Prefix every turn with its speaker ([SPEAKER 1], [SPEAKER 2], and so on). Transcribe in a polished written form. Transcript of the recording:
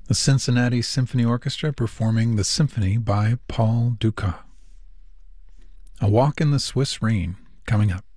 [SPEAKER 1] The Cincinnati Symphony Orchestra performing the symphony by Paul Dukas. A Walk in the Swiss Rain, coming up.